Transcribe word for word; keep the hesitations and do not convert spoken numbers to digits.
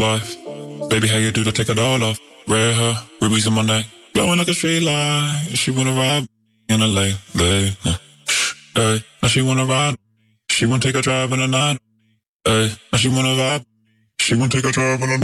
life. Baby, how you do to take it all off? Red hair, rubies on my neck, glowing like a straight line. She wanna ride in a late, late. Hey, now she wanna ride. She wanna take a drive in the night. Hey, now she wanna vibe. She wanna take a drive in the